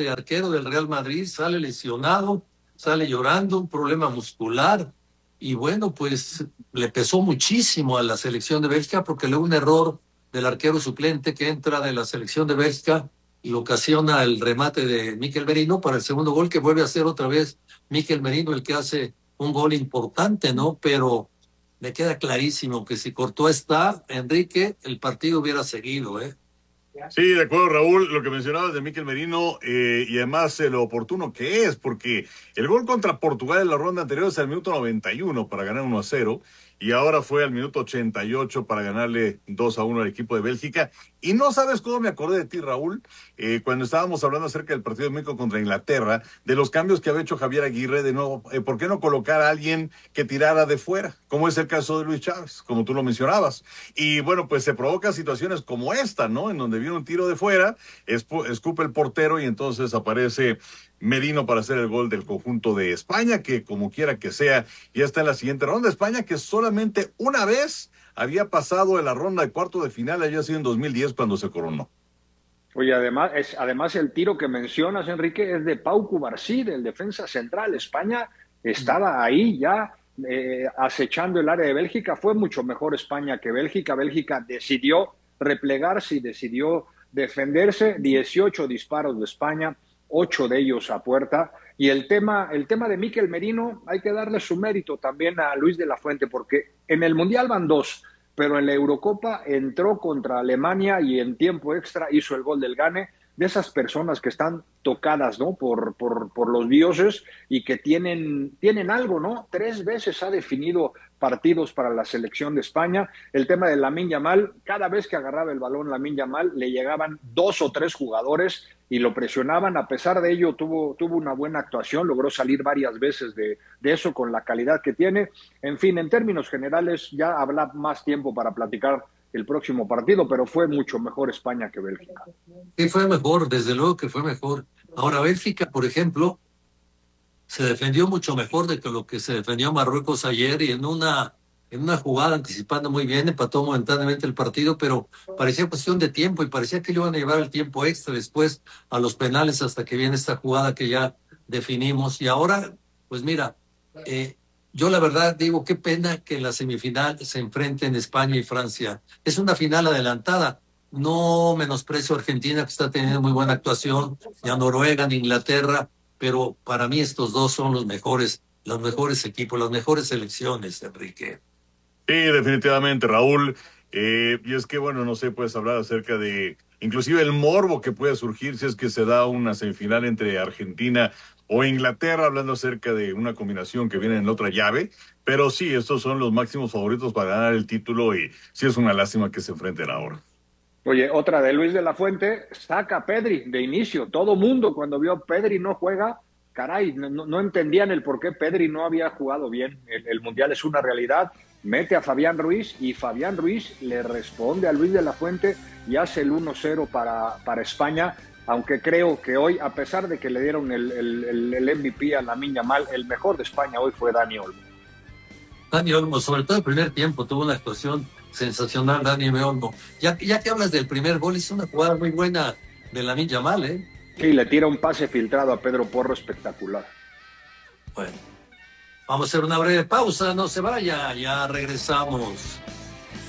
este arquero del Real Madrid, sale lesionado, sale llorando, un problema muscular, y bueno, pues le pesó muchísimo a la selección de Bélgica porque luego un error del arquero suplente que entra de la selección de Bélgica y lo ocasiona el remate de Mikel Merino para el segundo gol, que vuelve a ser otra vez Mikel Merino el que hace un gol importante, ¿no? Pero me queda clarísimo que si Courtois está, Enrique, el partido hubiera seguido, ¿eh? Sí, de acuerdo, Raúl, lo que mencionabas de Mikel Merino y además lo oportuno que es, porque el gol contra Portugal en la ronda anterior es al minuto 91 para ganar 1-0 y ahora fue al minuto 88 para ganarle 2-1 al equipo de Bélgica. Y no sabes cómo me acordé de ti, Raúl, cuando estábamos hablando acerca del partido de México contra Inglaterra, de los cambios que había hecho Javier Aguirre, de nuevo, ¿por qué no colocar a alguien que tirara de fuera? Como es el caso de Luis Chávez, como tú lo mencionabas. Y bueno, pues se provocan situaciones como esta, ¿no? En donde viene un tiro de fuera, escupe el portero y entonces aparece Merino para hacer el gol del conjunto de España, que como quiera que sea, ya está en la siguiente ronda. España que solamente una vez había pasado en la ronda de cuarto de final, había sido en 2010 cuando se coronó. Oye, además el tiro que mencionas, Enrique, es de Pau Cubarsí, del defensa central. España estaba ahí ya acechando el área de Bélgica. Fue mucho mejor España que Bélgica. Bélgica decidió replegarse y decidió defenderse. 18 disparos de España, 8 de ellos a puerta. Y el tema de Mikel Merino, hay que darle su mérito también a Luis de la Fuente, porque en el Mundial van dos, pero en la Eurocopa entró contra Alemania y en tiempo extra hizo el gol del gane. De esas personas que están tocadas, ¿no? por los dioses y que tienen algo, ¿no? 3 veces ha definido partidos para la selección de España. El tema de Lamine Yamal, cada vez que agarraba el balón Lamine Yamal, le llegaban 2 o 3 jugadores y lo presionaban. A pesar de ello, tuvo una buena actuación, logró salir varias veces de eso con la calidad que tiene. En fin, en términos generales, ya habrá más tiempo para platicar el próximo partido, pero fue mucho mejor España que Bélgica. Sí, fue mejor, desde luego que fue mejor. Ahora, Bélgica, por ejemplo, se defendió mucho mejor de que lo que se defendió Marruecos ayer y en una jugada anticipando muy bien, empató momentáneamente el partido, pero parecía cuestión de tiempo y parecía que le iban a llevar el tiempo extra después a los penales hasta que viene esta jugada que ya definimos. Y ahora, pues mira, yo la verdad digo, qué pena que en la semifinal se enfrenten España y Francia. Es una final adelantada. No menosprecio a Argentina, que está teniendo muy buena actuación, y a Noruega, ni Inglaterra, pero para mí estos dos son los mejores equipos, las mejores selecciones, Enrique. Sí, definitivamente, Raúl. Y es que, bueno, no sé, puedes hablar acerca de inclusive el morbo que puede surgir si es que se da una semifinal entre Argentina o Inglaterra, hablando acerca de una combinación que viene en la otra llave. Pero sí, estos son los máximos favoritos para ganar el título y sí es una lástima que se enfrenten ahora. Oye, otra de Luis de la Fuente, saca a Pedri de inicio. Todo mundo cuando vio a Pedri no juega, caray, no entendían el por qué Pedri no había jugado bien. El Mundial es una realidad. Mete a Fabián Ruiz y Fabián Ruiz le responde a Luis de la Fuente y hace el 1-0 para España. Aunque creo que hoy, a pesar de que le dieron el MVP a Lamine Yamal, el mejor de España hoy fue Dani Olmo. Dani Olmo, sobre todo el primer tiempo, tuvo una actuación sensacional, Dani Olmo. Ya que hablas del primer gol, hizo una jugada muy buena de Lamine Yamal, ¿eh? Sí, le tira un pase filtrado a Pedro Porro espectacular. Bueno, vamos a hacer una breve pausa, no se vaya, ya regresamos.